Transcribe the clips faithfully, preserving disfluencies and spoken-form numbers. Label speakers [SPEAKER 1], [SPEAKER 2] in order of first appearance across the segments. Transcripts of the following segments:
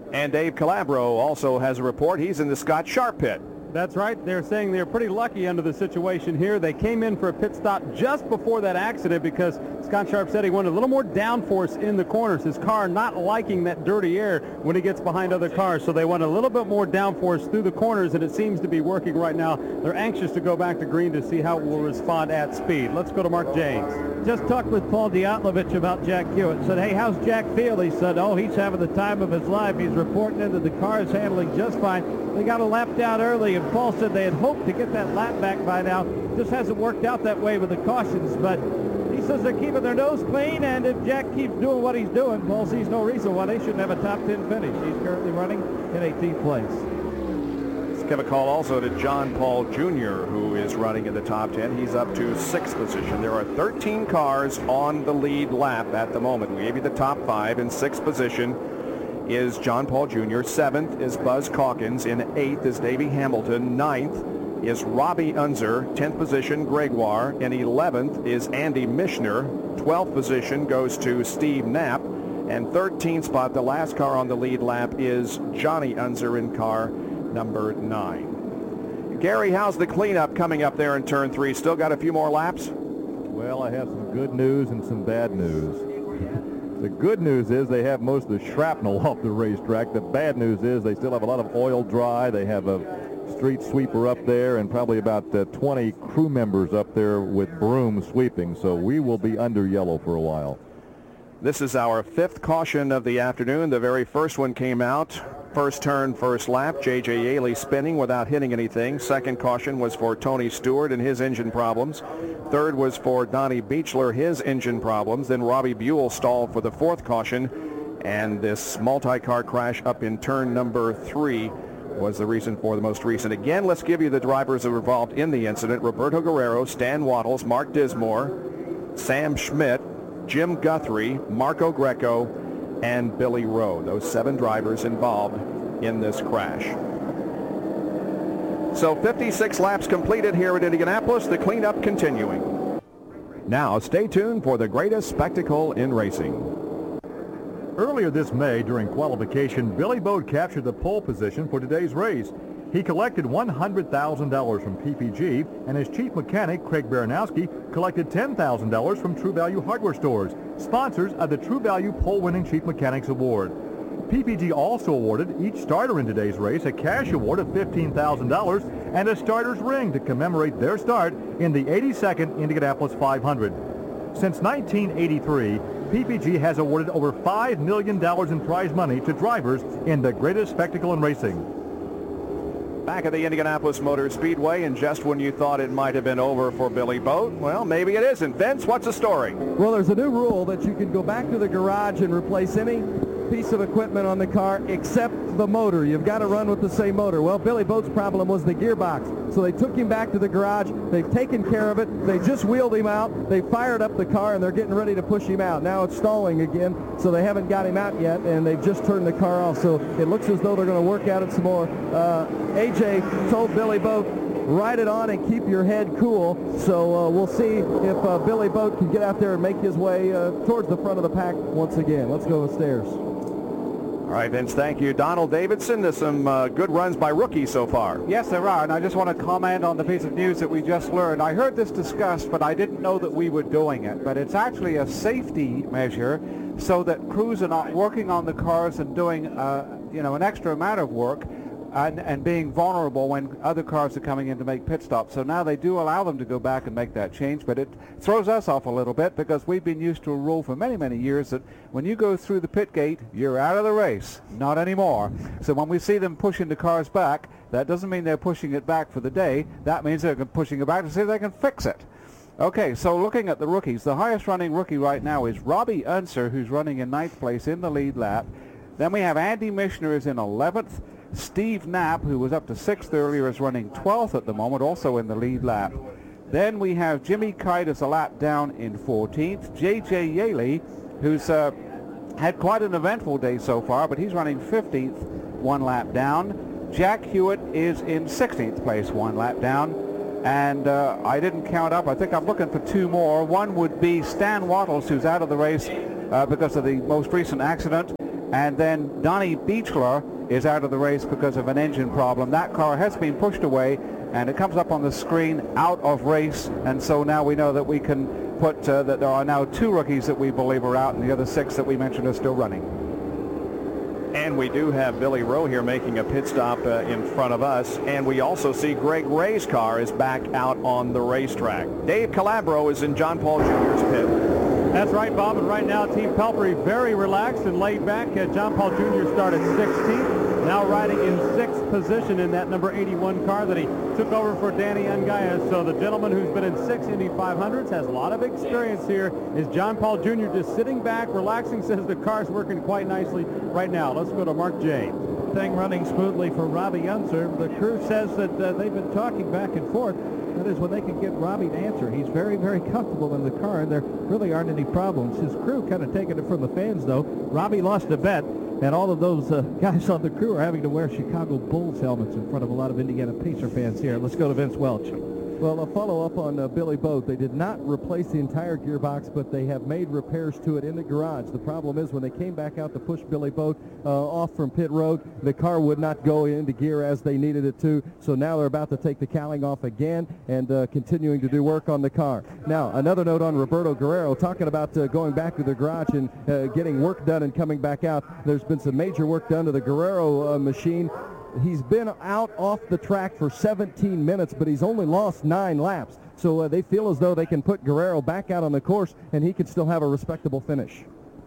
[SPEAKER 1] And Dave Calabro also has a report. He's in the Scott Sharp pit.
[SPEAKER 2] That's right. They're saying they're pretty lucky under the situation here. They came in for a pit stop just before that accident because Scott Sharp said he wanted a little more downforce in the corners. His car not liking that dirty air when he gets behind other cars, so they want a little bit more downforce through the corners, and it seems to be working right now. They're anxious to go back to green to see how it will respond at speed. Let's go to Mark James.
[SPEAKER 3] Just talked with Paul Diatlovich about Jack Hewitt. Said, hey, how's Jack feel? He said, oh, he's having the time of his life. He's reporting in that the car is handling just fine. They got a lap down early, and Paul said they had hoped to get that lap back by now. Just hasn't worked out that way with the cautions, but he says they're keeping their nose clean, and if Jack keeps doing what he's doing, Paul sees no reason why they shouldn't have a top ten finish. He's currently running in eighteenth place.
[SPEAKER 1] Let's give a call also to John Paul Junior, who is running in the top ten. He's up to sixth position. There are thirteen cars on the lead lap at the moment. We gave you the top five. In sixth position is John Paul Junior Seventh is Buzz Calkins. In eighth is Davey Hamilton. Ninth is Robbie Unser. tenth position, Gregoire. In eleventh is Andy Mishner. twelfth position goes to Steve Knapp. And thirteenth spot, the last car on the lead lap, is Johnny Unser in car number nine. Gary, how's the cleanup coming up there in turn three? Still got a few more laps?
[SPEAKER 4] Well, I have some good news and some bad news. The good news is they have most of the shrapnel off the racetrack. The bad news is they still have a lot of oil dry. They have a street sweeper up there and probably about uh, twenty crew members up there with brooms sweeping. So we will be under yellow for a while.
[SPEAKER 1] This is our fifth caution of the afternoon. The very first one came out. First turn, first lap. J J Yaley spinning without hitting anything. Second caution was for Tony Stewart and his engine problems. Third was for Donnie Beechler, his engine problems. Then Robbie Buell stalled for the fourth caution. And this multi-car crash up in turn number three was the reason for the most recent. Again, let's give you the drivers that were involved in the incident. Roberto Guerrero, Stan Wattles, Mark Dismore, Sam Schmidt, Jim Guthrie, Marco Greco, and Billy Rowe. Those seven drivers involved in this crash. So fifty-six laps completed here at Indianapolis, the cleanup continuing. Now stay tuned for the greatest spectacle in racing.
[SPEAKER 4] Earlier this May during qualification, Billy Bode captured the pole position for today's race. He collected one hundred thousand dollars from P P G, and his chief mechanic, Craig Baranowski, collected ten thousand dollars from True Value Hardware Stores, sponsors of the True Value Pole-Winning Chief Mechanics Award. P P G also awarded each starter in today's race a cash award of fifteen thousand dollars and a starter's ring to commemorate their start in the eighty-second Indianapolis five hundred. Since nineteen eighty-three, P P G has awarded over five million dollars in prize money to drivers in the greatest spectacle in racing.
[SPEAKER 1] Back at the Indianapolis Motor Speedway, and just when you thought it might have been over for Billy Bode, well, maybe it isn't. Vince, what's the story?
[SPEAKER 5] Well, there's a new rule that you can go back to the garage and replace any piece of equipment on the car except the motor. You've got to run with the same motor. Well, Billy Bode's problem was the gearbox, so they took him back to the garage. They've taken care of it. They just wheeled him out. They fired up the car, and they're getting ready to push him out. Now it's stalling again, so they haven't got him out yet, and they've just turned the car off. So it looks as though they're going to work at it some more. Uh, A J told Billy Bode, ride it on and keep your head cool. So uh, we'll see if uh, Billy Bode can get out there and make his way uh, towards the front of the pack once again. Let's go upstairs.
[SPEAKER 1] All right, Vince, thank you. Donald Davidson, there's some uh, good runs by rookies so far.
[SPEAKER 6] Yes, there are, and I just want to comment on the piece of news that we just learned. I heard this discussed, but I didn't know that we were doing it. But it's actually a safety measure so that crews are not working on the cars and doing, uh, you know, an extra amount of work and, and being vulnerable when other cars are coming in to make pit stops. So now they do allow them to go back and make that change, but it throws us off a little bit because we've been used to a rule for many, many years that when you go through the pit gate, you're out of the race. Not anymore. So when we see them pushing the cars back, that doesn't mean they're pushing it back for the day. That means they're pushing it back to see if they can fix it. Okay, so looking at the rookies, the highest running rookie right now is Robbie Unser, who's running in ninth place in the lead lap. Then we have Andy Mishner is in eleventh. Steve Knapp, who was up to sixth earlier, is running twelfth at the moment, also in the lead lap. Then we have Jimmy Kite as a lap down in fourteenth. J J Yaley, who's uh, had quite an eventful day so far, but he's running fifteenth, one lap down. Jack Hewitt is in sixteenth place, one lap down. And uh, I didn't count up. I think I'm looking for two more. One would be Stan Wattles, who's out of the race uh, because of the most recent accident. And then Donnie Beechler is out of the race because of an engine problem. That car has been pushed away, and it comes up on the screen out of race. And so now we know that we can put uh, that there are now two rookies that we believe are out, and the other six that we mentioned are still running.
[SPEAKER 1] And we do have Billy Rowe here making a pit stop uh, in front of us. And we also see Greg Ray's car is back out on the racetrack. Dave Calabro is in John Paul Junior's pit.
[SPEAKER 2] That's right, Bob, and right now Team Pelphrey very relaxed and laid back. Uh, John Paul Junior started sixteenth, now riding in sixth position in that number eighty-one car that he took over for Danny Ungaya. So the gentleman who's been in six Indy five hundreds, has a lot of experience here, is John Paul Junior just sitting back, relaxing, says the car's working quite nicely right now. Let's go to Mark J.
[SPEAKER 3] Thing running smoothly for Robbie Unser. The crew says that uh, they've been talking back and forth. That is when they can get Robbie to answer. He's very, very comfortable in the car, and there really aren't any problems. His crew kind of taking it from the fans, though. Robbie lost a bet, and all of those uh, guys on the crew are having to wear Chicago Bulls helmets in front of a lot of Indiana Pacer fans here. Let's go to Vince Welch.
[SPEAKER 5] Well, a follow-up on uh, Billy Boat. They did not replace the entire gearbox, but they have made repairs to it in the garage. The problem is when they came back out to push Billy Boat uh, off from pit road, the car would not go into gear as they needed it to. So now they're about to take the cowling off again and uh, continuing to do work on the car. Now, another note on Roberto Guerrero, talking about uh, going back to the garage and uh, getting work done and coming back out. There's been some major work done to the Guerrero uh, machine. He's been out off the track for seventeen minutes, but he's only lost nine laps. So uh, they feel as though they can put Guerrero back out on the course, and he can still have a respectable finish.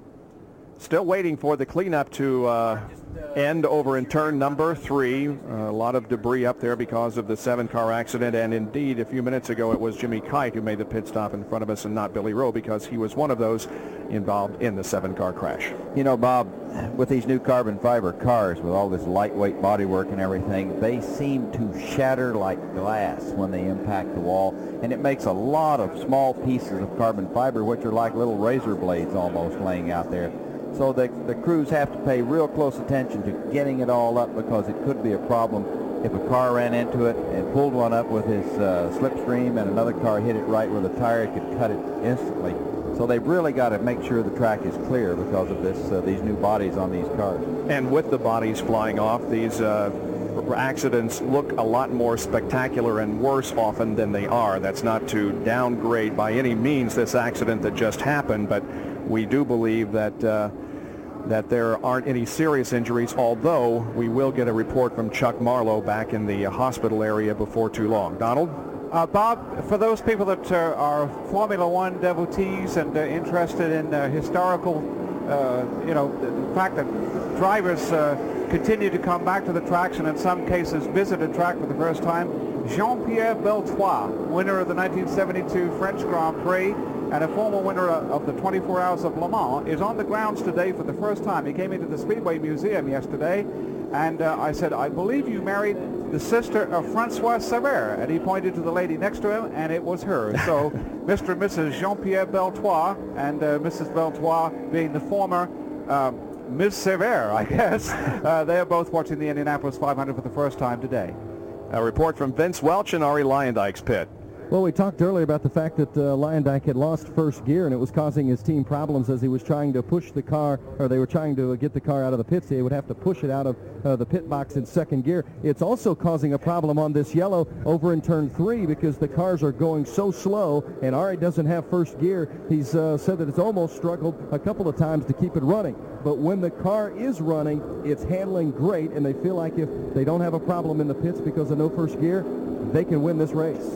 [SPEAKER 1] Still waiting for the cleanup to uh, end over in turn number three. Uh, a lot of debris up there because of the seven-car accident, and indeed, a few minutes ago, it was Jimmy Kite who made the pit stop in front of us and not Billy Rowe, because he was one of those involved in the seven-car crash.
[SPEAKER 7] You know, Bob, with these new carbon fiber cars, with all this lightweight bodywork and everything, they seem to shatter like glass when they impact the wall, and it makes a lot of small pieces of carbon fiber, which are like little razor blades almost laying out there. So the, the crews have to pay real close attention to getting it all up, because it could be a problem if a car ran into it and pulled one up with his uh, slipstream and another car hit it right where the tire could cut it instantly. So they've really got to make sure the track is clear because of this uh, these new bodies on these cars.
[SPEAKER 1] And with the bodies flying off, these uh, accidents look a lot more spectacular and worse often than they are. That's not to downgrade by any means this accident that just happened, but we do believe that uh, that there aren't any serious injuries, although we will get a report from Chuck Marlowe back in the uh, hospital area before too long. Donald?
[SPEAKER 6] Uh, Bob, for those people that uh, are Formula One devotees and uh, interested in uh, historical, uh, you know, the fact that drivers uh, continue to come back to the tracks and in some cases visit a track for the first time, Jean-Pierre Beltois, winner of the nineteen seventy-two French Grand Prix and a former winner of the twenty-four Hours of Le Mans, is on the grounds today for the first time. He came into the Speedway Museum yesterday, and uh, I said, I believe you married the sister of Francois Sever, and he pointed to the lady next to him, and it was her. So Mister and Missus Jean-Pierre Beltois, and uh, Missus Beltois being the former uh, Miz Sever, I guess. Uh, they are both watching the Indianapolis five hundred for the first time today.
[SPEAKER 1] A report from Vince Welch in Ari Leyendijk's pit.
[SPEAKER 5] Well, we talked earlier about the fact that uh, Leyendijk had lost first gear, and it was causing his team problems as he was trying to push the car, or they were trying to get the car out of the pits. They would have to push it out of uh, the pit box in second gear. It's also causing a problem on this yellow over in turn three because the cars are going so slow, and Ari doesn't have first gear. He's uh, said that it's almost struggled a couple of times to keep it running. But when the car is running, it's handling great, and they feel like if they don't have a problem in the pits because of no first gear, they can win this race.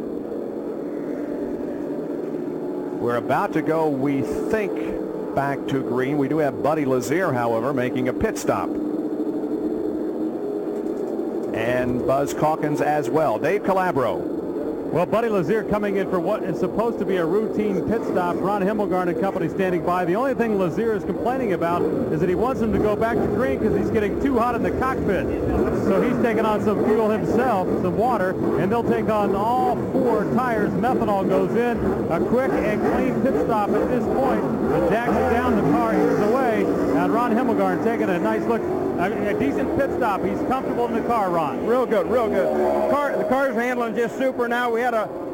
[SPEAKER 1] We're about to go, we think, back to green. We do have Buddy Lazier, however, making a pit stop. And Buzz Calkins as well. Dave Calabro.
[SPEAKER 2] Well, Buddy Lazier coming in for what is supposed to be a routine pit stop. Ron Himmelgarn and company standing by. The only thing Lazier is complaining about is that he wants him to go back to green because he's getting too hot in the cockpit. So he's taking on some fuel himself, some water, and they'll take on all four tires. Methanol goes in. A quick and clean pit stop at this point. The jacks down, the car is away. And Ron Himmelgarn taking a nice look. I mean, a decent pit stop. He's comfortable in the car, Ron.
[SPEAKER 8] Real good, real good. Car, the car's handling just super now. We had a,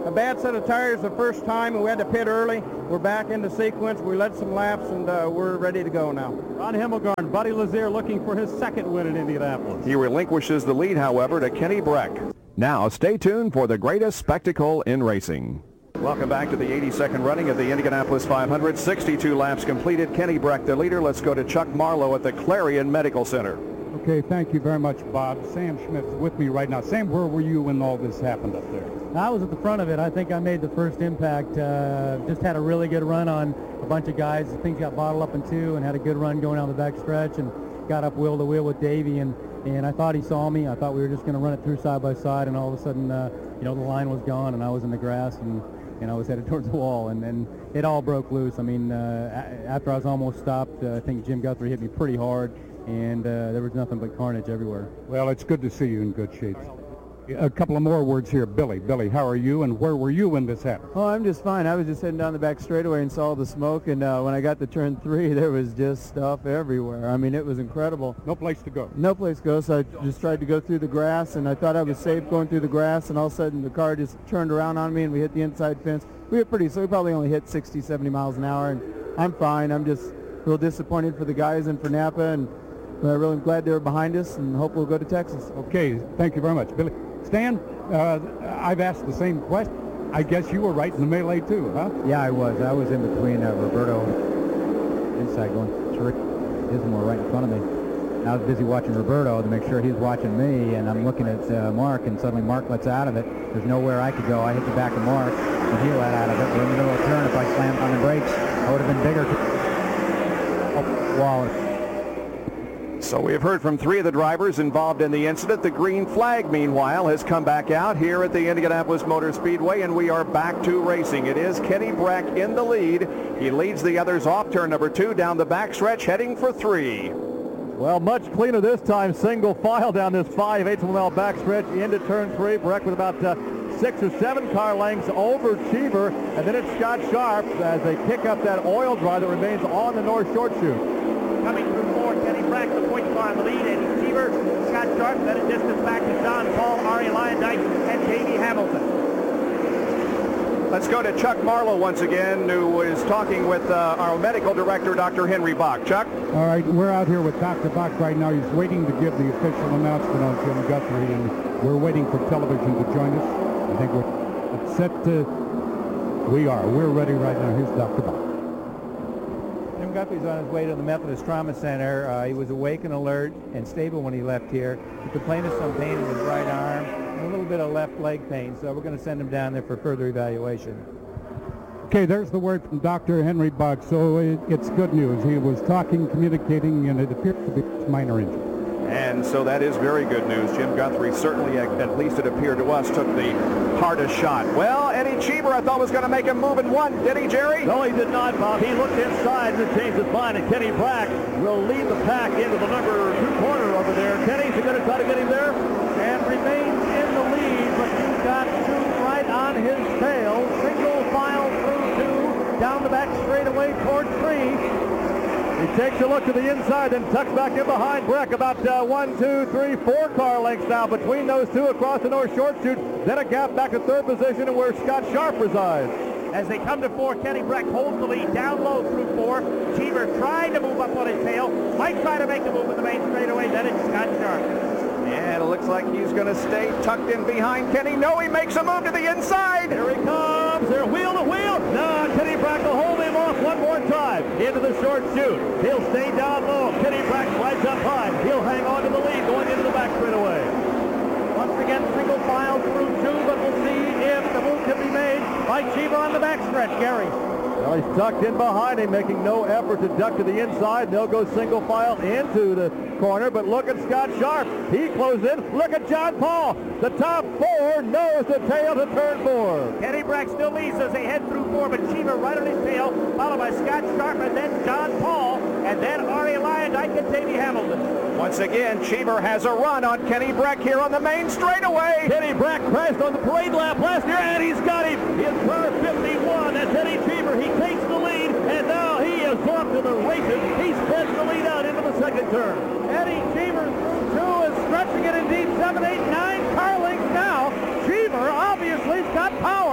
[SPEAKER 3] a bad set of tires the first time, and we had to pit early. We're back into sequence. We led some laps, and uh, we're ready to go now.
[SPEAKER 2] Ron Himmelgarn, Buddy Lazier looking for his second win in Indianapolis.
[SPEAKER 1] He relinquishes the lead, however, to Kenny Breck. Now, stay tuned for the greatest spectacle in racing. Welcome back to the eighty-second running of the Indianapolis five hundred. sixty-two laps completed. Kenny Breck, the leader. Let's go to Chuck Marlowe at the Clarion Medical Center.
[SPEAKER 8] Okay, thank you very much, Bob. Sam Schmidt's with me right now. Sam, where were you when all this happened up there?
[SPEAKER 9] I was at the front of it. I think I made the first impact. Uh, just had a really good run on a bunch of guys. Things got bottled up in two and had a good run going down the back stretch and got up wheel to wheel with Davey. And, and I thought he saw me. I thought we were just going to run it through side by side. And all of a sudden, uh, you know, the line was gone and I was in the grass and, and I was headed towards the wall. And then it all broke loose. I mean, uh, after I was almost stopped, uh, I think Jim Guthrie hit me pretty hard. And uh, there was nothing but carnage everywhere.
[SPEAKER 8] Well, it's good to see you in good shape. A couple of more words here. Billy, Billy, how are you, and where were you when this happened?
[SPEAKER 10] Oh, I'm just fine. I was just heading down the back straightaway and saw the smoke, and uh, when I got to turn three, there was just stuff everywhere. I mean, it was incredible.
[SPEAKER 8] No place to go.
[SPEAKER 10] No place to go, so I just tried to go through the grass, and I thought I was safe going through the grass, and all of a sudden the car just turned around on me, and we hit the inside fence. We hit pretty, so we probably only hit sixty, seventy miles an hour, and I'm fine. I'm just a little disappointed for the guys and for Napa, and I'm really glad they were behind us, and hope we'll go to Texas.
[SPEAKER 8] Okay, thank you very much, Billy. Stan, uh, I've asked the same question. I guess you were right in the melee too, huh?
[SPEAKER 9] Yeah, I was. I was in between uh, Roberto inside going, sure, Dismore right in front of me. And I was busy watching Roberto to make sure he's watching me, and I'm looking at uh, Mark, and suddenly Mark lets out of it. There's nowhere I could go. I hit the back of Mark, and he let out of it. We're in the middle of a turn. If I slammed on the brakes, I would have been bigger. Oh, wow.
[SPEAKER 1] So we have heard from three of the drivers involved in the incident. The green flag, meanwhile, has come back out here at the Indianapolis Motor Speedway, and we are back to racing. It is Kenny Breck in the lead. He leads the others off turn number two down the backstretch, heading for three.
[SPEAKER 4] Well, much cleaner this time. Single file down this five-eighths of a mile backstretch into turn three. Breck with about uh, six or seven car lengths over Cheever, and then it's Scott Sharp as they pick up that oil dry that remains on the north short chute.
[SPEAKER 3] Coming through four, Kenny Breck, the point car in the lead, and Cheever, Scott Sharp, then a distance back to John Paul, Ari Lyondike, and Davey Hamilton.
[SPEAKER 1] Let's go to Chuck Marlowe once again, who is talking with uh, our medical director, Doctor Henry Bach. Chuck?
[SPEAKER 8] All right, we're out here with Doctor Bach right now. He's waiting to give the official announcement on Jim Guthrie, and we're waiting for television to join us. I think we're set to... We are. We're ready right now. Here's Doctor Bach.
[SPEAKER 10] Jim Guthrie's on his way to the Methodist Trauma Center. Uh, he was awake and alert and stable when he left here. He complained of some pain in his right arm and a little bit of left leg pain, so we're going to send him down there for further evaluation.
[SPEAKER 8] Okay, there's the word from Doctor Henry Bach, so it, it's good news. He was talking, communicating, and it appears to be a minor injury.
[SPEAKER 1] And so that is very good news. Jim Guthrie certainly, at least it appeared to us, took the hardest shot. Well, Eddie Cheever, I thought was going to make a move in one. Did he, Jerry?
[SPEAKER 11] No, he did not, Bob. He looked inside and changed his mind, and Kenny Breck will lead the pack into the number two corner over there. Kenny's going to try to get him there and remains in the lead, but he's got two right on his tail. Single file through two, down the back straightaway toward three.
[SPEAKER 4] He takes a look to the inside and tucks back in behind Breck. About uh, one, two, three, four car lengths now between those two across the north short chute. Then a gap back to third position and where Scott Sharp resides.
[SPEAKER 3] As they come to four, Kenny Breck holds the lead down low through four. Cheever trying to move up on his tail. Might try to make the move in the main straightaway. Then it's Scott Sharp.
[SPEAKER 1] And it looks like he's going to stay tucked in behind Kenny. No, he makes a move to the inside.
[SPEAKER 11] Here he comes. They're wheel to wheel. Now Kenny Breck will hold him off one more time into the short chute. He'll stay down low. Kenny Breck rides up high. He'll hang on to the lead going into the back straightaway.
[SPEAKER 3] Once again, single file through two, but we'll see if the move can be made by Cheever on the backstretch. Gary.
[SPEAKER 4] Well, he's tucked in behind him, making no effort to duck to the inside. They'll go single file into the corner, but look at Scott Sharp. He closes in. Look at John Paul. The top four nose to tail to turn four.
[SPEAKER 3] Kenny Breck still leads as they head through four, but Cheever right on his tail, followed by Scott Sharp and then John Paul, and then Ari Lyondike and Davey Hamilton.
[SPEAKER 1] Once again, Cheever has a run on Kenny Breck here on the main straightaway.
[SPEAKER 11] Kenny Breck crashed on the parade lap last year, and he's got him. His car fifty-one. That's Eddie Cheever. He takes the lead, and now he is off to the races. He spreads the lead out into the second turn.
[SPEAKER 3] Eddie Cheever through two is stretching it indeed. Seven, eight, nine car lengths now. Cheever obviously has got power.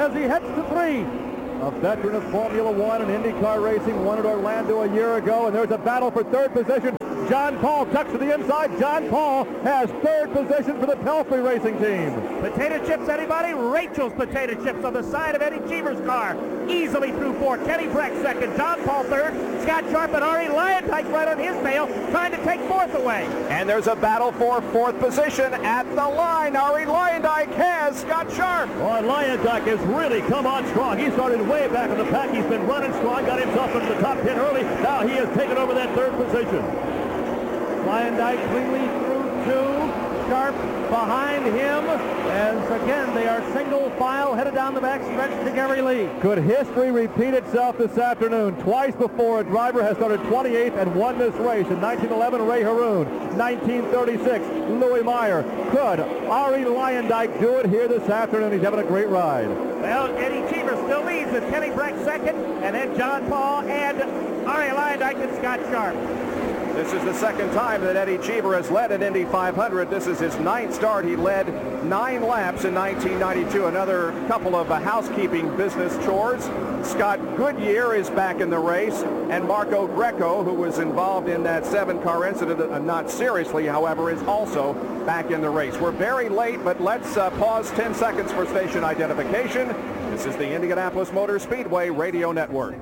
[SPEAKER 11] as he heads to three. A veteran of Formula One and IndyCar racing, won at Orlando a year ago, and there's a battle for third position. John Paul tucks to the inside. John Paul has third position for the Pelfrey Racing Team.
[SPEAKER 12] Potato chips, anybody? Rachel's potato chips on the side of Eddie Cheever's car. Easily through four. Kenny Breck second. John Paul third. Scott Sharp and Ari Lyondike right on his tail, trying to take fourth away.
[SPEAKER 1] And there's a battle for fourth position at the line. Ari Lyondike has Scott Sharp.
[SPEAKER 11] Boy, Lyondike has really come on strong. He started way back in the pack. He's been running strong, got himself into the top ten early. Now he has taken over that third position.
[SPEAKER 3] Lyondike cleanly through two. Sharp behind him, as again they are single file headed down the back stretch to Gary Lee.
[SPEAKER 11] Could history repeat itself this afternoon? Twice before a driver has started twenty-eighth and won this race. In nineteen eleven, Ray Haroon. nineteen thirty-six, Louis Meyer. Could Ari Lyondike do it here this afternoon? He's having a great ride.
[SPEAKER 12] Well, Eddie Cheever still leads with Kenny Breck second, and then John Paul and Ari Lyondike and Scott Sharp.
[SPEAKER 1] This is the second time that Eddie Cheever has led an Indy five hundred. This is his ninth start. He led nine laps in nineteen ninety-two. Another couple of uh, housekeeping business chores. Scott Goodyear is back in the race, and Marco Greco, who was involved in that seven-car incident, uh, not seriously, however, is also back in the race. We're very late, but let's uh, pause ten seconds for station identification. This is the Indianapolis Motor Speedway Radio Network.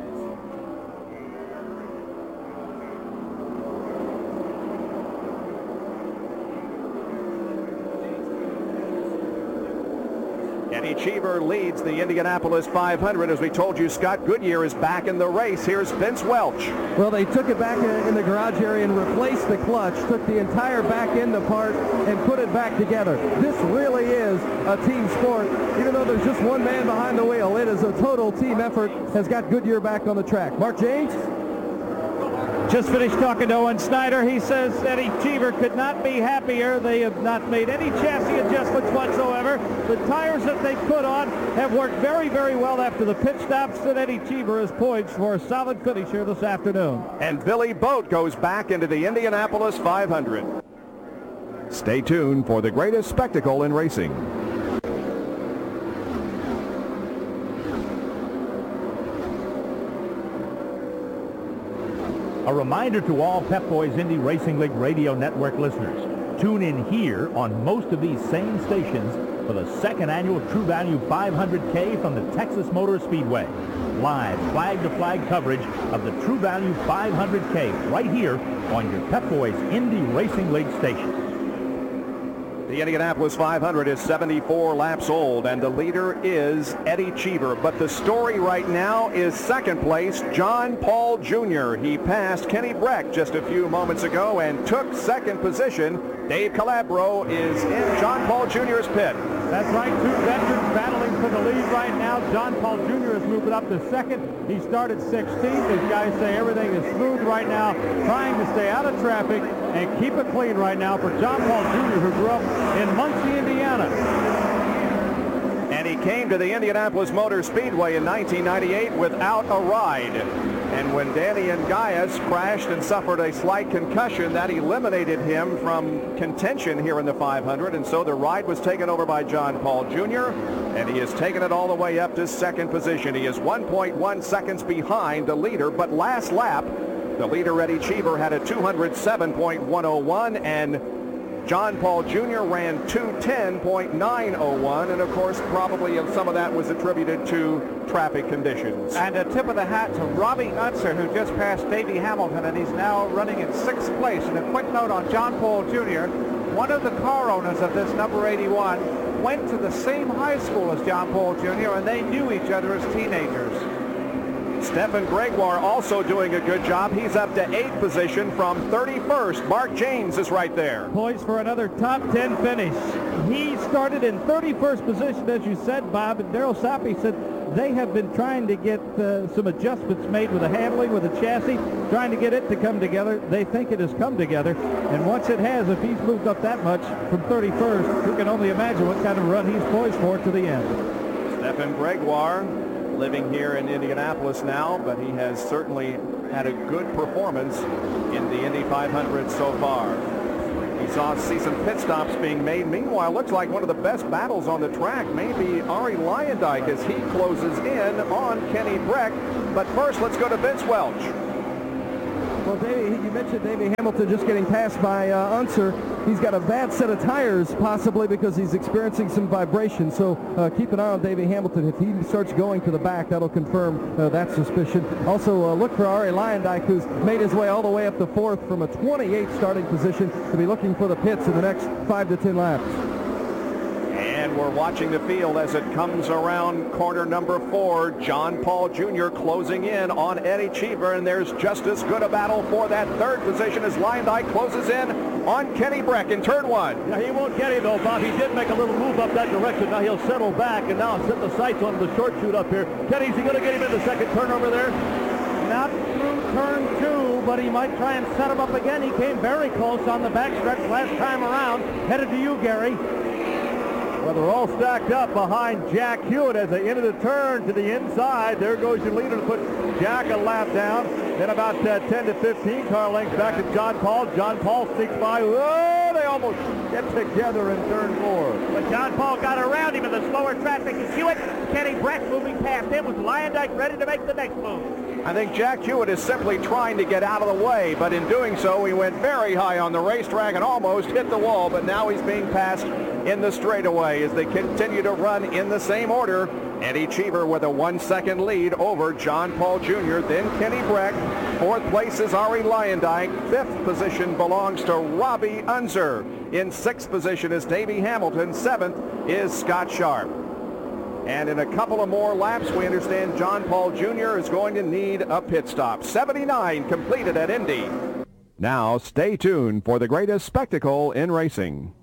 [SPEAKER 1] Eddie Cheever leads the Indianapolis five hundred. As we told you, Scott Goodyear is back in the race. Here's Vince Welch.
[SPEAKER 5] Well, they took it back in the garage area and replaced the clutch, took the entire back end apart and put it back together. This really is a team sport. Even though there's just one man behind the wheel, it is a total team effort. Has got Goodyear back on the track. Mark James?
[SPEAKER 3] Just finished talking to Owen Snyder. He says Eddie Cheever could not be happier. They have not made any chassis adjustments whatsoever. The tires that they put on have worked very, very well after the pit stops, and Eddie Cheever is poised for a solid finish here this afternoon.
[SPEAKER 1] And Billy Boat goes back into the Indianapolis five hundred. Stay tuned for the greatest spectacle in racing.
[SPEAKER 13] A reminder to all Pep Boys Indy Racing League Radio Network listeners. Tune in here on most of these same stations for the second annual True Value five hundred K from the Texas Motor Speedway. Live flag-to-flag coverage of the True Value five hundred K right here on your Pep Boys Indy Racing League station.
[SPEAKER 1] The Indianapolis five hundred is seventy-four laps old, and the leader is Eddie Cheever. But the story right now is second place, John Paul Junior He passed Kenny Breck just a few moments ago and took second position. Dave Calabro is in John Paul Junior's pit.
[SPEAKER 2] That's right, two veterans battling for the lead right now. John Paul Junior is moving up to second. He started sixteenth. These guys say everything is smooth right now, trying to stay out of traffic and keep it clean right now for John Paul Junior, who grew up in Muncie, Indiana.
[SPEAKER 1] And he came to the Indianapolis Motor Speedway in nineteen ninety-eight without a ride. And when Danny Ngayes crashed and suffered a slight concussion, that eliminated him from contention here in the five hundred. And so the ride was taken over by John Paul Junior, and he has taken it all the way up to second position. He is one point one seconds behind the leader, but last lap, the leader, Eddie Cheever, had a two oh seven point one oh one, and John Paul Junior ran two ten point nine oh one, and of course probably some of that was attributed to traffic conditions.
[SPEAKER 6] And a tip of the hat to Robbie Unser, who just passed Davey Hamilton, and he's now running in sixth place. And a quick note on John Paul Junior, one of the car owners of this number eighty-one went to the same high school as John Paul Junior, and they knew each other as teenagers.
[SPEAKER 1] Stephen Gregoire also doing a good job. He's up to eighth position from thirty-first. Mark James is right there.
[SPEAKER 3] Poised for another top ten finish. He started in thirty-first position, as you said, Bob, and Darrell Sapi said they have been trying to get uh, some adjustments made with the handling, with the chassis, trying to get it to come together. They think it has come together, and once it has, if he's moved up that much from thirty-first, you can only imagine what kind of run he's poised for to the end.
[SPEAKER 1] Stephen Gregoire, living here in Indianapolis now, but he has certainly had a good performance in the Indy five hundred so far. He's saw see some pit stops being made. Meanwhile, looks like one of the best battles on the track maybe Arie Luyendyk as he closes in on Kenny Brack. But first, let's go to Vince Welch.
[SPEAKER 5] Well, Davey, you mentioned Davey Hamilton just getting passed by uh, Unser. He's got a bad set of tires, possibly because he's experiencing some vibration. So uh, keep an eye on Davey Hamilton. If he starts going to the back, that'll confirm uh, that suspicion. Also, uh, look for Arie Luyendyk, who's made his way all the way up to fourth from a twenty-eight starting position to be looking for the pits in the next five to ten laps.
[SPEAKER 1] And we're watching the field as it comes around corner number four. John Paul Junior closing in on Eddie Cheever, and there's just as good a battle for that third position as Luyendyk closes in on Kenny Brack in turn one.
[SPEAKER 11] Yeah, he won't get him though, Bob. He did make a little move up that direction. Now he'll settle back and now set the sights on the short shoot up here. Kenny's he going to get him in the second turn over there?
[SPEAKER 3] Not through turn two, but he might try and set him up again. He came very close on the backstretch last time around. Headed to you, Gary.
[SPEAKER 11] Well, they're all stacked up behind Jack Hewitt as they enter the turn to the inside. There goes your leader to put Jack a lap down. Then about uh, ten to fifteen car lengths back to John Paul. John Paul sneaks by. Whoa, they almost get together in turn four.
[SPEAKER 12] But John Paul got around him in the slower traffic as Hewitt. Kenny Brack moving past him with Luyendyk ready to make the next move.
[SPEAKER 1] I think Jack Hewitt is simply trying to get out of the way, but in doing so, he went very high on the racetrack and almost hit the wall, but now he's being passed in the straightaway as they continue to run in the same order. Eddie Cheever with a one-second lead over John Paul Junior, then Kenny Brack. Fourth place is Arie Luyendyk. Fifth position belongs to Robbie Unser. In sixth position is Davey Hamilton. Seventh is Scott Sharp. And in a couple of more laps, we understand John Paul Junior is going to need a pit stop. seventy-nine completed at Indy. Now stay tuned for the greatest spectacle in racing.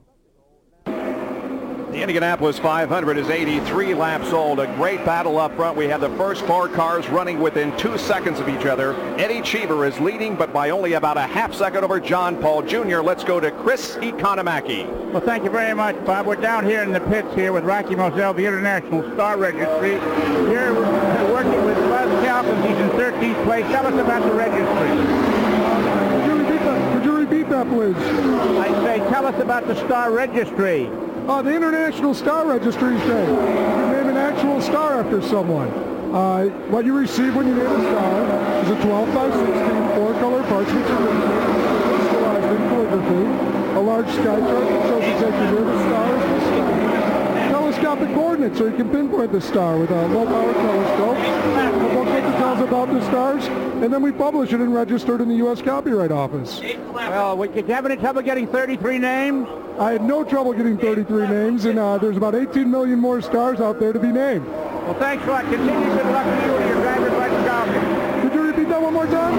[SPEAKER 1] The Indianapolis five hundred is eighty-three laps old. A great battle up front. We have the first four cars running within two seconds of each other. Eddie Cheever is leading, but by only about a half second over John Paul Junior Let's go to Chris Economaki.
[SPEAKER 14] Well, thank you very much, Bob. We're down here in the pits here with Rocky Moselle, the International Star Registry. Here we're working with Buzz Calkins. He's in thirteenth place. Tell us about the registry.
[SPEAKER 15] Could you repeat that, Could you repeat that please?
[SPEAKER 14] I say, tell us about the Star Registry.
[SPEAKER 15] Uh, the International Star Registry Day. You can name an actual star after someone. Uh, what you receive when you name a star is a twelve by sixteen four-color parchment certificate, crystallized in calligraphy, a large sky chart that shows exactly where the star is in the sky, telescopic coordinates so you can pinpoint the star with a low-power telescope, a booklet that tells about the stars, and then we publish it and register it in the U S Copyright Office.
[SPEAKER 14] Well, did you have any trouble getting thirty-three names?
[SPEAKER 15] I had no trouble getting thirty-three names, and uh, there's about eighteen million more stars out there to be named.
[SPEAKER 14] Well, thanks a lot. Continue good luck to you and your driver's license job.
[SPEAKER 15] Could you repeat that one more time?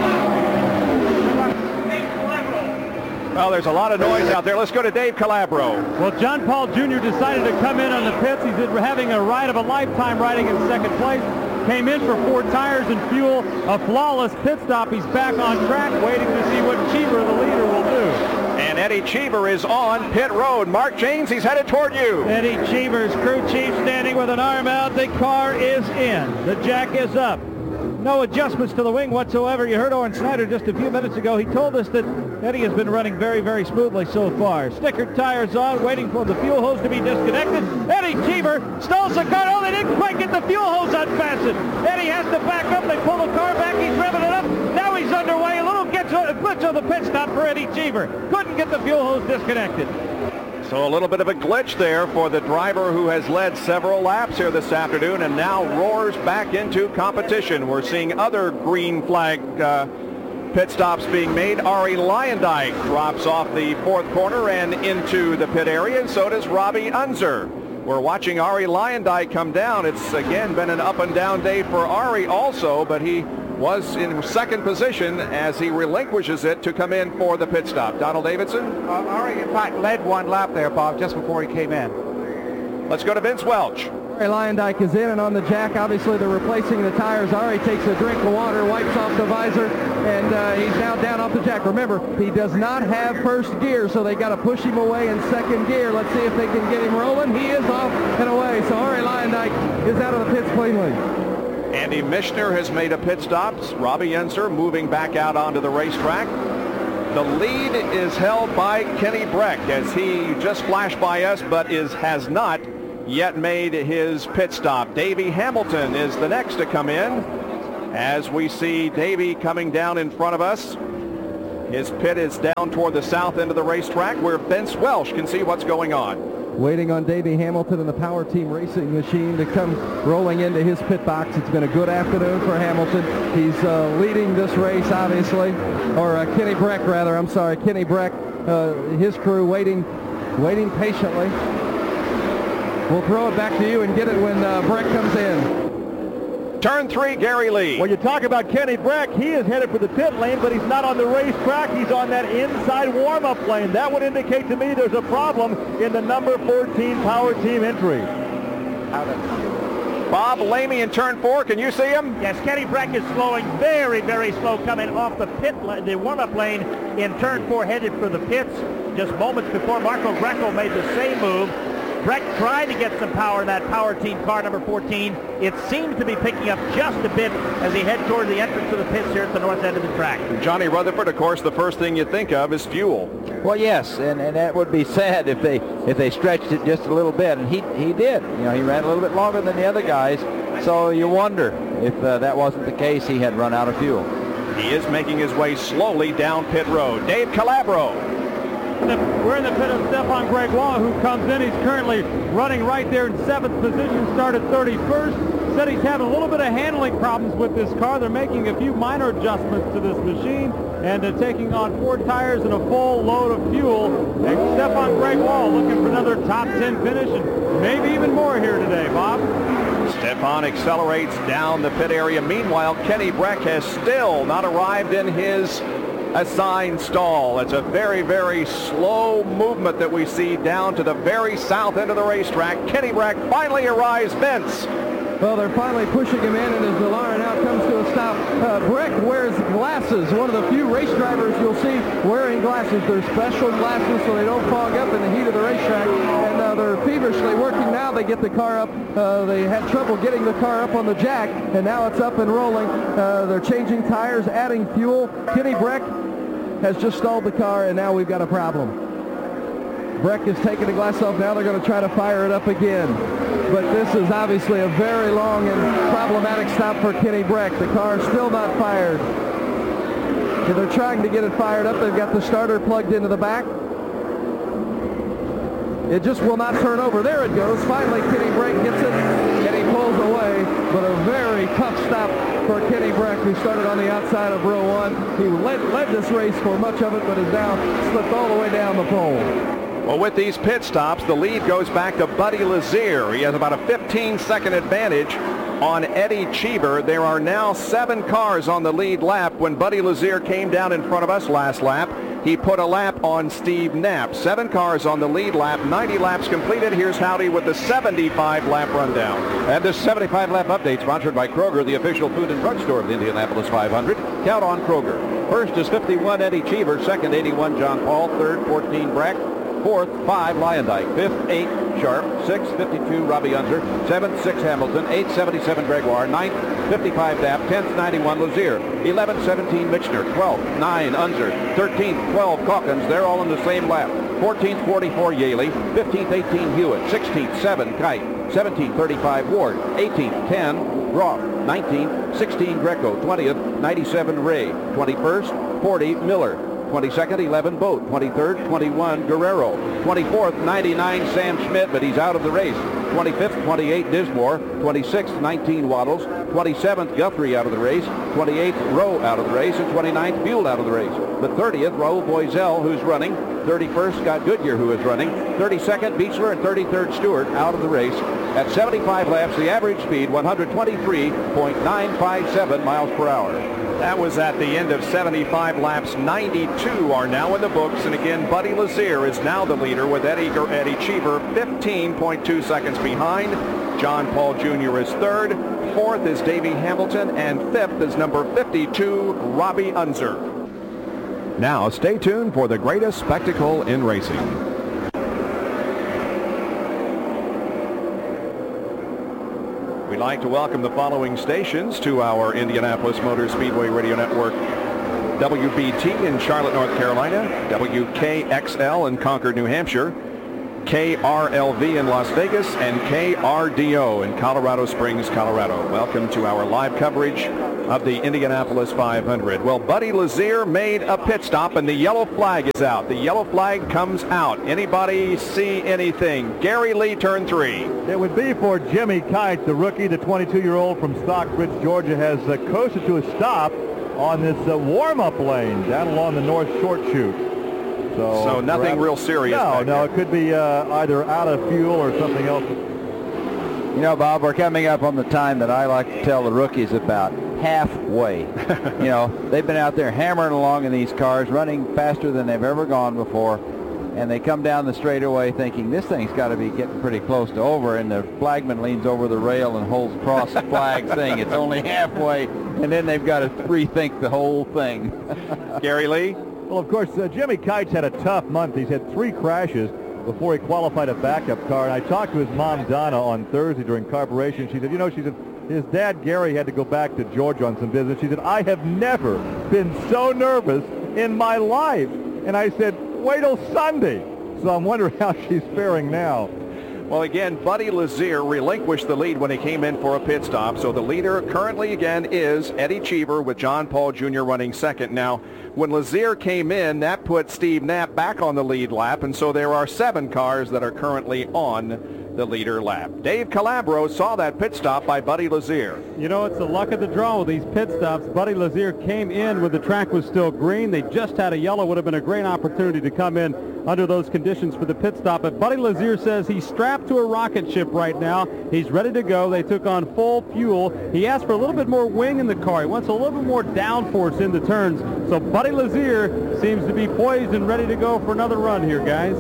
[SPEAKER 1] Well, there's a lot of noise out there. Let's go to Dave Calabro.
[SPEAKER 2] Well, John Paul Junior decided to come in on the pits. He's having a ride of a lifetime riding in second place. Came in for four tires and fuel. A flawless pit stop. He's back on track waiting to see what Cheever, the leader, will do.
[SPEAKER 1] And Eddie Cheever is on pit road. Mark James, he's headed toward you.
[SPEAKER 3] Eddie Cheever's crew chief standing with an arm out. The car is in. The jack is up. No adjustments to the wing whatsoever. You heard Owen Snyder just a few minutes ago. He told us that Eddie has been running very, very smoothly so far. Stickered tires on, waiting for the fuel hose to be disconnected. Eddie Cheever stalls the car. Oh, they didn't quite get the fuel hose unfastened. Eddie has to back up. They pull the car back. He's revving it up. Now he's underway. A little glitch on the pit stop for Eddie Cheever. Couldn't get the fuel hose disconnected.
[SPEAKER 1] So a little bit of a glitch there for the driver who has led several laps here this afternoon and now roars back into competition. We're seeing other green flag uh, pit stops being made. Arie Luyendyk drops off the fourth corner and into the pit area, and so does Robbie Unser. We're watching Arie Luyendyk come down. It's again been an up and down day for Arie also, but he was in second position as he relinquishes it to come in for the pit stop. Donald Davidson?
[SPEAKER 6] Uh, Arie, in fact, led one lap there, Bob, just before he came in.
[SPEAKER 1] Let's go to Vince Welch.
[SPEAKER 5] Arie Luyendyk is in and on the jack. Obviously, they're replacing the tires. Arie takes a drink of water, wipes off the visor, and uh, he's now down off the jack. Remember, he does not have first gear, so they got to push him away in second gear. Let's see if they can get him rolling. He is off and away, so Arie Luyendyk is out of the pits cleanly.
[SPEAKER 1] Andy Michner has made a pit stop. Robbie Unser moving back out onto the racetrack. The lead is held by Kenny Brack as he just flashed by us, but is has not yet made his pit stop. Davey Hamilton is the next to come in as we see Davey coming down in front of us. His pit is down toward the south end of the racetrack where Vince Welsh can see what's going on.
[SPEAKER 5] Waiting on Davey Hamilton and the Power Team Racing Machine to come rolling into his pit box. It's been a good afternoon for Hamilton. He's uh, leading this race, obviously, or uh, Kenny Brack, rather. I'm sorry, Kenny Brack, uh, his crew waiting, waiting patiently. We'll throw it back to you and get it when uh, Brack comes in.
[SPEAKER 1] Turn three, Gary Lee.
[SPEAKER 11] When you talk about Kenny Brack, he is headed for the pit lane, but he's not on the racetrack. He's on that inside warm-up lane. That would indicate to me there's a problem in the number fourteen Power Team entry.
[SPEAKER 1] Bob Lamy in turn four. Can you see him?
[SPEAKER 12] Yes, Kenny Brack is slowing very, very slow coming off the pit, the warm-up lane in turn four, headed for the pits. Just moments before, Marco Greco made the same move. Brack trying to get some power in that Power Team car, number fourteen. It seems to be picking up just a bit as he heads toward the entrance of the pits here at the north end of the track.
[SPEAKER 1] Johnny Rutherford, of course, the first thing you think of is fuel.
[SPEAKER 7] Well, yes, and, and that would be sad if they if they stretched it just a little bit, and he he did. You know, he ran a little bit longer than the other guys, so you wonder if uh, that wasn't the case, he had run out of fuel.
[SPEAKER 1] He is making his way slowly down pit road. Dave Calabro.
[SPEAKER 2] We're in the pit of Stefan Gregoire, who comes in. He's currently running right there in seventh position, started thirty-first. Said he's having a little bit of handling problems with this car. They're making a few minor adjustments to this machine and uh, taking on four tires and a full load of fuel. And Stefan Gregoire looking for another top ten finish and maybe even more here today, Bob.
[SPEAKER 1] Stefan accelerates down the pit area. Meanwhile, Kenny Brack has still not arrived in his assigned stall. It's a very, very slow movement that we see down to the very south end of the racetrack. Kenny Brack finally arrives. Vince.
[SPEAKER 5] Well, they're finally pushing him in, and as DeLara now comes to a stop, uh, Brack wears glasses. One of the few race drivers you'll see wearing glasses. They're special glasses so they don't fog up in the heat of the racetrack, and uh, they're feverishly working now. They get the car up. Uh, they had trouble getting the car up on the jack, and now it's up and rolling. Uh, they're changing tires, adding fuel. Kenny Brack has just stalled the car, and now we've got a problem. Brack is taking the glass off. Now they're going to try to fire it up again. But this is obviously a very long and problematic stop for Kenny Brack. The car is still not fired. And they're trying to get it fired up. They've got the starter plugged into the back. It just will not turn over. There it goes. Finally, Kenny Brack gets it, and he pulls away. But a very tough stop for Kenny Brack, who started on the outside of row one. He led, led this race for much of it, but is now slipped all the way down the pole.
[SPEAKER 1] Well, with these pit stops, the lead goes back to Buddy Lazier. He has about a fifteen second advantage on Eddie Cheever. There are now seven cars on the lead lap. When Buddy Lazier came down in front of us last lap, he put a lap on Steve Knapp. Seven cars on the lead lap, ninety laps completed. Here's Howdy with the seventy-five lap rundown.
[SPEAKER 16] And this seventy-five lap update sponsored by Kroger, the official food and drug store of the Indianapolis five hundred. Count on Kroger. First is fifty-one Eddie Cheever, second eighty-one John Paul, third fourteen Brack, fourth five Lyondike, fifth eight Sharp, sixth fifty-two Robbie Unser, seventh six Hamilton, eighth seventy-seven Gregoire, ninth fifty-five Dapp, tenth ninety-one Lazier, eleven seventeen Michner, twelfth nine Unser, thirteenth twelve Calkins. They're all in the same lap. fourteenth forty-four Yaley, fifteenth eighteen Hewitt, sixteenth seven Kite, seventeenth thirty-five Ward, eighteenth ten Roth, nineteenth sixteen Greco, twentieth ninety-seven Ray, twenty-first forty Miller, twenty-second eleven Boat, twenty-third twenty-one Guerrero, twenty-fourth ninety-nine Sam Schmidt, but he's out of the race, twenty-fifth twenty-eight Dismore, twenty-sixth nineteen Waddles, twenty-seventh Guthrie out of the race, twenty-eighth Rowe out of the race, and twenty-ninth Buell out of the race. The thirtieth Raul Boisel, who's running, thirty-first Scott Goodyear, who is running, thirty-second Beechler, and thirty-third Stewart out of the race. At seventy-five laps, the average speed one hundred twenty-three point nine five seven miles per hour.
[SPEAKER 1] That was at the end of seventy-five laps. ninety-two are now in the books. And again, Buddy Lazier is now the leader with Eddie, Eddie Cheever fifteen point two seconds behind. John Paul Junior is third. Fourth is Davey Hamilton. And fifth is number fifty-two, Robbie Unser. Now stay tuned for the greatest spectacle in racing. We'd like to welcome the following stations to our Indianapolis Motor Speedway Radio Network W B T in Charlotte, North Carolina, W K X L in Concord, New Hampshire, K R L V in Las Vegas, and K R D O in Colorado Springs, Colorado. Welcome to our live coverage of the Indianapolis five hundred. Well, Buddy Lazier made a pit stop, and the yellow flag is out. The yellow flag comes out. Anybody see anything? Gary Lee, turn three.
[SPEAKER 4] It would be for Jimmy Kite, the rookie, the twenty-two-year-old from Stockbridge, Georgia, has uh, coasted to a stop on this uh, warm-up lane down along the north short chute. So,
[SPEAKER 1] so nothing
[SPEAKER 4] perhaps,
[SPEAKER 1] real serious.
[SPEAKER 4] No, no, it could be uh, either out of fuel or something else.
[SPEAKER 7] You know, Bob, we're coming up on the time that I like to tell the rookies about. Halfway. You know, they've been out there hammering along in these cars, running faster than they've ever gone before, and they come down the straightaway thinking this thing's got to be getting pretty close to over, and the flagman leans over the rail and holds cross flag saying it's only halfway, and then they've got to rethink the whole thing.
[SPEAKER 1] Gary Lee?
[SPEAKER 4] Well, of course, uh, Jimmy Kite's had a tough month. He's had three crashes before he qualified a backup car, and I talked to his mom, Donna, on Thursday during carburation. She said, you know, she said, his dad, Gary, had to go back to Georgia on some business. She said, I have never been so nervous in my life. And I said, wait till Sunday. So I'm wondering how she's faring now.
[SPEAKER 1] Well, again, Buddy Lazier relinquished the lead when he came in for a pit stop. So the leader currently, again, is Eddie Cheever with John Paul Junior running second. Now, when Lazier came in, that put Steve Knapp back on the lead lap. And so there are seven cars that are currently on the leader lap. Dave Calabro saw that pit stop by Buddy Lazier.
[SPEAKER 2] You know, it's the luck of the draw with these pit stops. Buddy Lazier came in when the track was still green. They just had a yellow. Would have been a great opportunity to come in under those conditions for the pit stop. But Buddy Lazier says he's strapped to a rocket ship right now. He's ready to go. They took on full fuel. He asked for a little bit more wing in the car. He wants a little bit more downforce in the turns. So Buddy Lazier seems to be poised and ready to go for another run here, guys.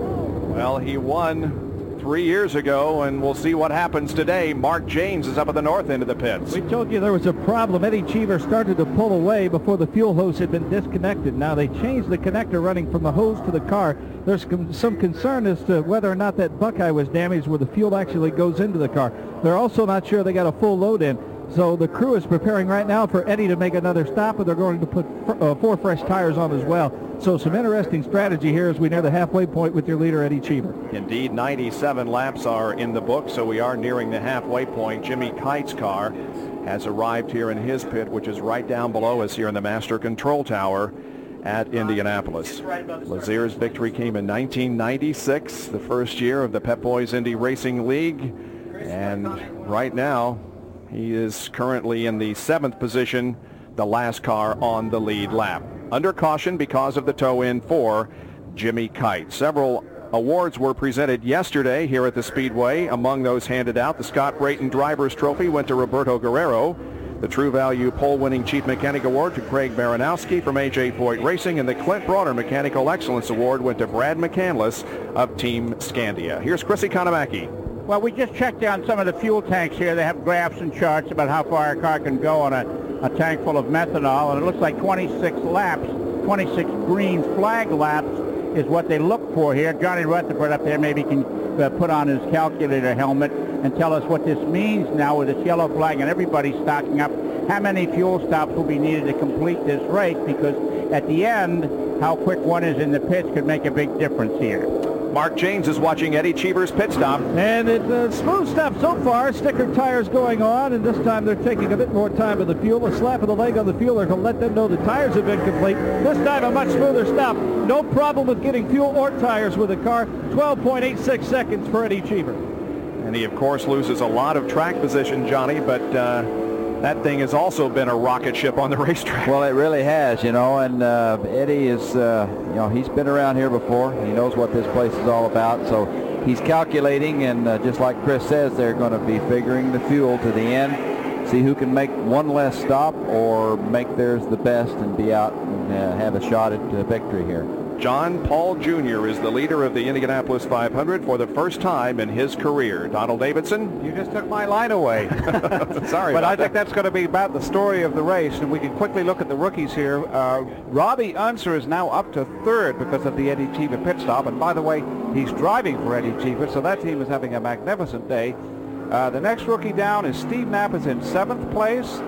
[SPEAKER 1] Well, he won three years ago, and we'll see what happens today. Mark James is up at the north end of the pits.
[SPEAKER 3] We told you there was a problem. Eddie Cheever started to pull away before the fuel hose had been disconnected. Now they changed the connector running from the hose to the car. There's com- some concern as to whether or not that Buckeye was damaged where the fuel actually goes into the car. They're also not sure they got a full load in. So the crew is preparing right now for Eddie to make another stop, and they're going to put fr- uh, four fresh tires on as well. So some interesting strategy here as we near the halfway point with your leader, Eddie Cheever.
[SPEAKER 1] Indeed, ninety-seven laps are in the book, so we are nearing the halfway point. Jimmy Kite's car has arrived here in his pit, which is right down below us here in the Master Control Tower at Indianapolis. Lazier's victory came in nineteen ninety-six, the first year of the Pep Boys Indy Racing League, and right now he is currently in the seventh position, the last car on the lead lap. Under caution because of the tow-in for Jimmy Kite. Several awards were presented yesterday here at the Speedway. Among those handed out, the Scott Brayton Drivers Trophy went to Roberto Guerrero. The True Value Pole-winning Chief Mechanic Award to Craig Baranowski from A J Foyt Racing, and the Clint Broader Mechanical Excellence Award went to Brad McCandless of Team Scandia. Here's Chrissy Konamaki.
[SPEAKER 14] Well, we just checked down some of the fuel tanks here. They have graphs and charts about how far a car can go on a, a tank full of methanol, and it looks like twenty-six laps, twenty-six green flag laps is what they look for here. Johnny Rutherford up there maybe can uh, put on his calculator helmet and tell us what this means now with this yellow flag and everybody stocking up. How many fuel stops will be needed to complete this race? Because at the end, how quick one is in the pits could make a big difference here.
[SPEAKER 1] Mark James is watching Eddie Cheever's pit stop.
[SPEAKER 3] And it's uh, smooth stuff so far. Sticker tires going on, and this time they're taking a bit more time with the fuel. A slap of the leg on the fuel to let them know the tires have been complete. This time a much smoother stop. No problem with getting fuel or tires with the car. twelve point eight six seconds for Eddie Cheever.
[SPEAKER 1] And he, of course, loses a lot of track position, Johnny, but uh, that thing has also been a rocket ship on the racetrack.
[SPEAKER 7] Well, it really has, you know, and uh, Eddie is, uh, you know, he's been around here before. He knows what this place is all about, so he's calculating, and uh, just like Chris says, they're going to be figuring the fuel to the end, see who can make one less stop or make theirs the best and be out and uh, have a shot at uh, victory here.
[SPEAKER 1] John Paul Junior is the leader of the Indianapolis five hundred for the first time in his career. Donald Davidson?
[SPEAKER 6] You just took my line away.
[SPEAKER 1] Sorry
[SPEAKER 6] But I
[SPEAKER 1] that.
[SPEAKER 6] think that's going to be about the story of the race, and we can quickly look at the rookies here. Uh, Robbie Unser is now up to third because of the Eddie Cheever pit stop, and by the way, he's driving for Eddie Cheever, so that team is having a magnificent day. Uh, the next rookie down is Steve Knapp is in seventh place.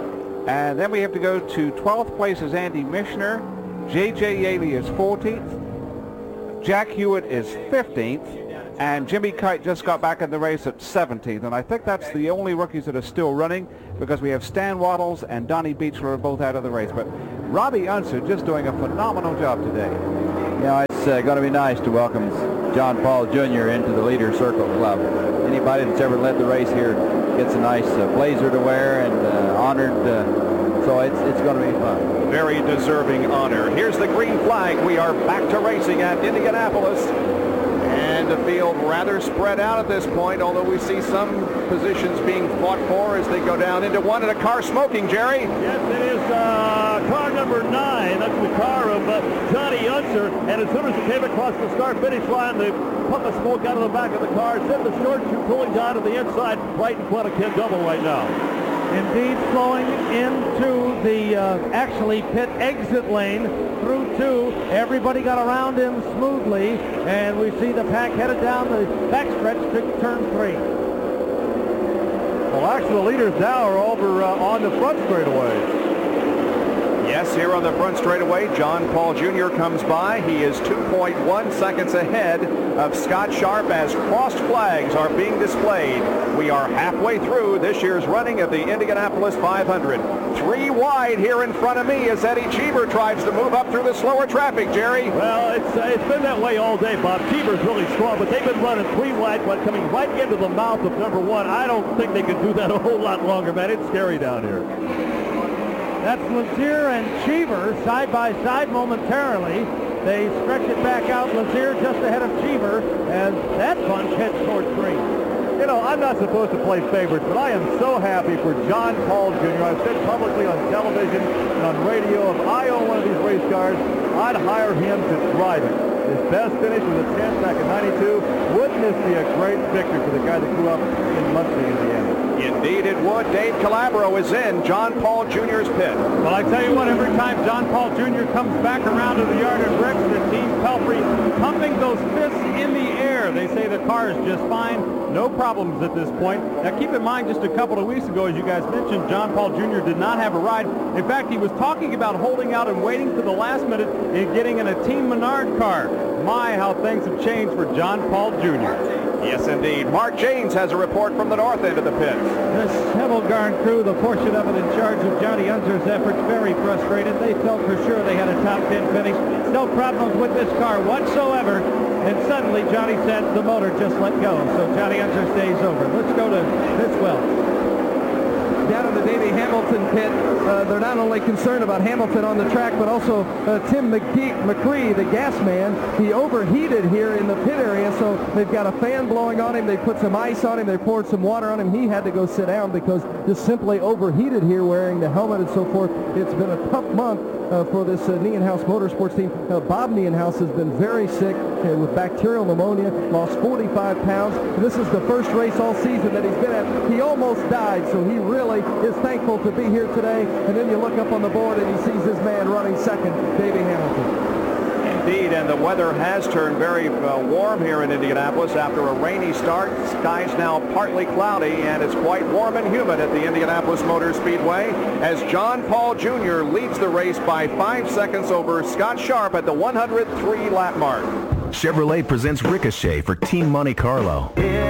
[SPEAKER 6] And then we have to go to twelfth place is Andy Mishner. J J Yaley is fourteenth. Jack Hewitt is fifteenth. And Jimmy Kite just got back in the race at seventeenth. And I think that's the only rookies that are still running, because we have Stan Waddles and Donnie Beechler are both out of the race. But Robbie Unser just doing a phenomenal job today.
[SPEAKER 7] Yeah, it's uh, going to be nice to welcome John Paul Junior into the Leader Circle Club. Anybody that's ever led the race here gets a nice uh, blazer to wear and uh, honored. Uh, so it's, it's going to be fun.
[SPEAKER 1] Very deserving honor. Here's the green flag. We are back to racing at Indianapolis. And the field rather spread out at this point, although we see some positions being fought for as they go down into one, and a car smoking, Jerry.
[SPEAKER 11] Yes, it is uh, car number nine. That's the car of uh, Johnny Unser. And as soon as it came across the start-finish line, the puff of smoke out of the back of the car sent the short shoe pulling down to the inside right in front of Ken Double right now.
[SPEAKER 3] Indeed, flowing into the uh, actually pit exit lane through two. Everybody got around him smoothly, and we see the pack headed down the backstretch to turn three.
[SPEAKER 4] Well, actually, the leaders now are over uh, on the front straightaway.
[SPEAKER 1] Yes, here on the front straightaway, John Paul Junior comes by. He is two point one seconds ahead of Scott Sharp as crossed flags are being displayed. We are halfway through this year's running of the Indianapolis five hundred. Three wide here in front of me as Eddie Cheever tries to move up through the slower traffic, Jerry.
[SPEAKER 11] Well, it's uh, it's been that way all day, Bob. Cheever's really strong, but they've been running three wide, but coming right into the mouth of number one. I don't think they can do that a whole lot longer, man. It's scary down here.
[SPEAKER 3] That's Lazier and Cheever side by side momentarily. They stretch it back out. Lazier just ahead of Cheever as that bunch heads toward three.
[SPEAKER 4] You know, I'm not supposed to play favorites, but I am so happy for John Paul Junior I've said publicly on television and on radio, if I own one of these race cars, I'd hire him to drive it. His best finish was a tenth back in ninety-two. Wouldn't this be a great victory for the guy that grew up in Muncie, Indiana?
[SPEAKER 1] Indeed it would. Dave Calabro is in John Paul Junior's pit.
[SPEAKER 2] Well, I tell you what, every time John Paul Junior comes back around to the yard and bricks, the team Pelfrey pumping those fists in the air. They say the car is just fine. No problems at this point. Now, keep in mind, just a couple of weeks ago, as you guys mentioned, John Paul Junior did not have a ride. In fact, he was talking about holding out and waiting to the last minute and getting in a Team Menard car. My, how things have changed for John Paul Junior
[SPEAKER 1] Yes, indeed. Mark James has a report from the north end of the pit.
[SPEAKER 3] This Hemmelgarn crew, the portion of it in charge of Johnny Unser's efforts, very frustrated. They felt for sure they had a top ten finish. No problems with this car whatsoever. And suddenly Johnny said the motor just let go. So Johnny Unser stays over. Let's go to Bitswell.
[SPEAKER 5] Down in the Davey Hamilton pit, uh, they're not only concerned about Hamilton on the track, but also uh, Tim McGee, McCree, the gas man. He overheated here in the pit area, so they've got a fan blowing on him. They put some ice on him. They poured some water on him. He had to go sit down because just simply overheated here wearing the helmet and so forth. It's been a tough month uh, for this uh, Nienhouse Motorsports team. Uh, Bob Nienhouse has been very sick uh, with bacterial pneumonia, lost forty-five pounds. This is the first race all season that he's been at. He almost died, so he really is thankful to be here today. And then you look up on the board and he sees his man running second, Davey Hamilton.
[SPEAKER 1] Indeed, and the weather has turned very uh, warm here in Indianapolis after a rainy start. Skies now partly cloudy, and it's quite warm and humid at the Indianapolis Motor Speedway as John Paul Junior leads the race by five seconds over Scott Sharp at the one hundred three lap mark.
[SPEAKER 17] Chevrolet presents Ricochet for Team Monte Carlo.